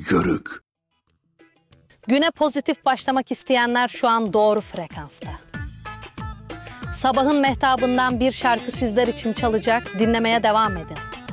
Yörük. Güne pozitif başlamak isteyenler şu an doğru frekansta. Sabahın mehtabından bir şarkı sizler için çalacak, dinlemeye devam edin.